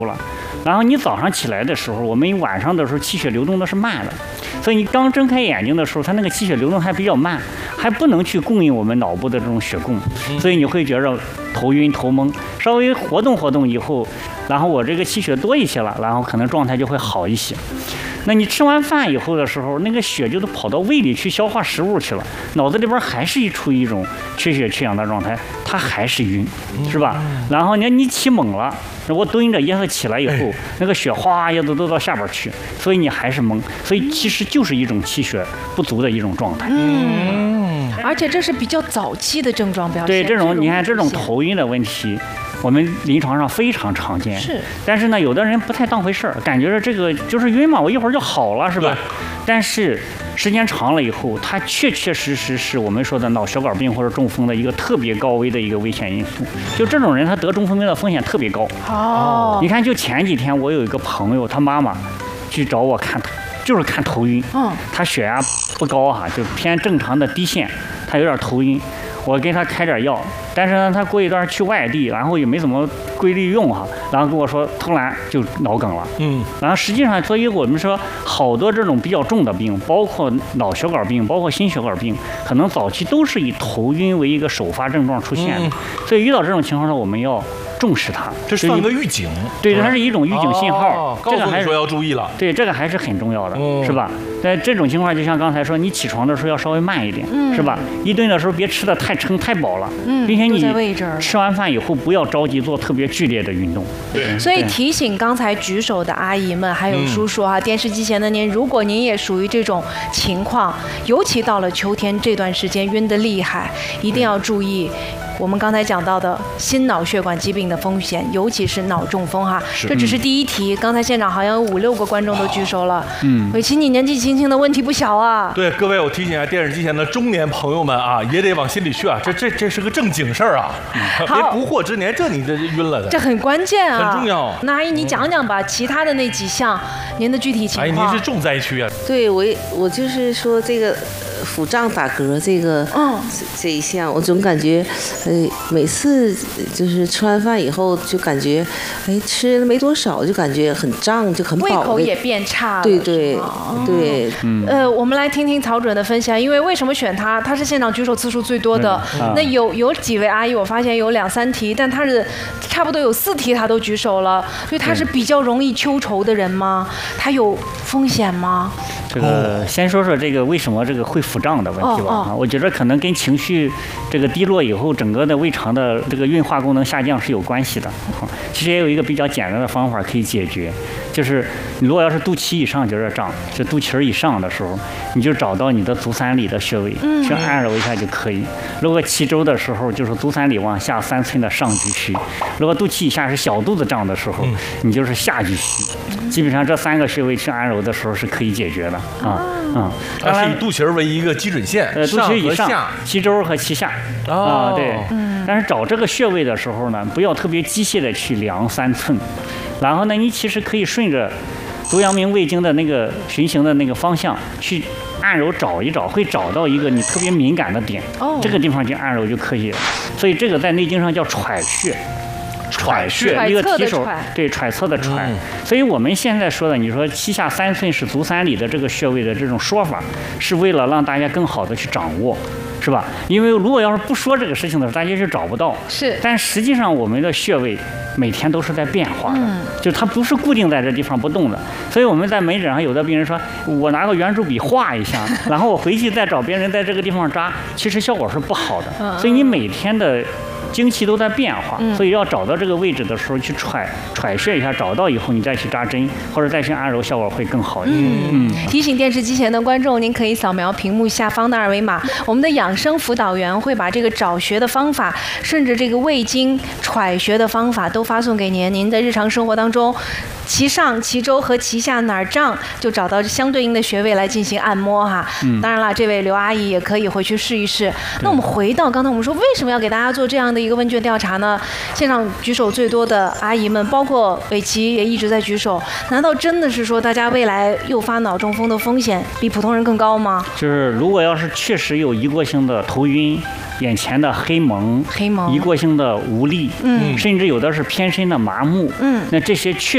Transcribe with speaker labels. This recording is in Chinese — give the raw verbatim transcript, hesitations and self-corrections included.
Speaker 1: 了，然后你早上起来的时候，我们晚上的时候气血流动的是慢的，所以你刚睁开眼睛的时候，它那个气血流动还比较慢，还不能去供应我们脑部的这种血供，所以你会觉着头晕头蒙。稍微活动活动以后，然后我这个气血多一些了，然后可能状态就会好一些。那你吃完饭以后的时候，那个血就都跑到胃里去消化食物去了，脑子里边还是一处于一种缺血缺氧的状态，它还是晕，是吧？然后你你起猛了，我蹲着一下起来以后，那个血哗一下子都到下边去，所以你还是懵，所以其实就是一种气血不足的一种状态。
Speaker 2: 嗯，而且这是比较早期的症状表现。
Speaker 1: 对，这种你看这种头晕的问题。我们临床上非常常见，
Speaker 2: 是，
Speaker 1: 但是呢，有的人不太当回事儿，感觉着这个就是晕嘛，我一会儿就好了，是吧？但是时间长了以后，它确确实实是我们说的脑血管病或者中风的一个特别高危的一个危险因素。就这种人，他得中风病的风险特别高。
Speaker 2: 哦，
Speaker 1: 你看，就前几天我有一个朋友，他妈妈去找我看，就是看头晕，嗯，他血压不高哈，就偏正常的低线，他有点头晕。我给他开点药，但是呢，他过一段去外地，然后也没怎么规律用哈，然后跟我说突然就脑梗了，嗯，然后实际上，所以我们说好多这种比较重的病，包括脑血管病，包括心血管病，可能早期都是以头晕为一个首发症状出现的，嗯、所以遇到这种情况呢，我们要重视它，
Speaker 3: 这算个预警，
Speaker 1: 对，它是一种预警信号，
Speaker 3: 哦、告诉你说要注意了，
Speaker 1: 对，这个还是很重要的，嗯、是吧？在这种情况，就像刚才说，你起床的时候要稍微慢一点，嗯、是吧？一顿的时候别吃的太撑太饱了，嗯、并且你吃完饭以后不要着急做特别剧烈的运动。
Speaker 2: 对，所以提醒刚才举手的阿姨们还有叔叔啊，嗯、电视机前的您，如果您也属于这种情况，尤其到了秋天这段时间晕得厉害，一定要注意。我们刚才讲到的心脑血管疾病的风险，尤其是脑中风哈，这只是第一题。刚才现场好像有五六个观众都举手了。嗯，伟奇，你年纪轻轻的问题不小啊。
Speaker 3: 对，各位，我提醒一下电视机前的中年朋友们啊，也得往心里去啊，这这这是个正经事儿啊，别不惑之年，这你这晕了的。
Speaker 2: 这很关键啊，
Speaker 3: 很重要。
Speaker 2: 那阿姨，你讲讲吧，其他的那几项，您的具体情况。
Speaker 3: 哎，您是重灾区啊。
Speaker 4: 对，我我就是说这个腹胀打嗝这个，嗯，这一项，我总感觉，呃，每次就是吃完饭以后就感觉，哎，吃了没多少就感觉很胀，就很饱，
Speaker 2: 胃口也变差了。
Speaker 4: 对对对，
Speaker 2: 嗯，呃，我们来听听曹主任的分享，因为为什么选他？他是现场举手次数最多的。嗯、那有有几位阿姨，我发现有两三题，但他是差不多有四题他都举手了，所以他是比较容易秋愁的人吗？他有风险吗？
Speaker 1: 这个先说说这个为什么这个会腹胀的问题吧。哦哦、我觉得可能跟情绪这个低落以后，整个的胃肠的这个运化功能下降是有关系的。其实也有一个比较简单的方法可以解决，就是你如果要是肚脐以上觉得胀，就肚脐儿以上的时候，你就找到你的足三里的穴位，去按揉一下就可以。如果脐周的时候，就是足三里往下三寸的上巨虚；如果肚脐以下是小肚子胀的时候，你就是下巨虚。基本上这三个穴位去按揉的时候是可以解决的啊。嗯，
Speaker 3: 它是以肚脐儿为一个基准线，
Speaker 1: 呃，肚脐以上、脐周和脐下啊，对。但是找这个穴位的时候呢，不要特别机械的去量三寸，然后呢，你其实可以顺着足阳明胃经的那个循行的那个方向去按揉，找一找，会找到一个你特别敏感的点，哦，这个地方去按揉就可以了。所以这个在内经上叫揣穴。揣穴，一个提手，对，揣测的揣。嗯、所以我们现在说的，你说膝下三寸是足三里的这个穴位的这种说法，是为了让大家更好的去掌握，是吧？因为如果要是不说这个事情的时候，大家就找不到。
Speaker 2: 是。
Speaker 1: 但实际上我们的穴位每天都是在变化的，嗯、就它不是固定在这地方不动的。所以我们在门诊上有的病人说，我拿个圆珠笔画一下，然后我回去再找别人在这个地方扎，其实效果是不好的。嗯、所以你每天的经期都在变化，嗯、所以要找到这个位置的时候去揣揣穴一下，找到以后你再去扎针或者再去按揉，效果会更好一些。
Speaker 2: 嗯，嗯提醒电视机前的观众，您可以扫描屏幕下方的二维码，我们的养生辅导员会把这个找穴的方法，顺着这个胃经揣穴的方法都发送给您。您在日常生活当中，脐上、脐周和脐下哪儿胀，就找到相对应的穴位来进行按摩哈。嗯、当然了，这位刘阿姨也可以回去试一试。那我们回到刚才我们说，为什么要给大家做这样的一个问卷调查呢？现场举手最多的阿姨们，包括伟奇也一直在举手。难道真的是说大家未来诱发脑中风的风险比普通人更高吗？
Speaker 1: 就是如果要是确实有一过性的头晕、眼前的黑蒙、
Speaker 2: 黑蒙、
Speaker 1: 一过性的无力，嗯，甚至有的是偏身的麻木，嗯，那这些确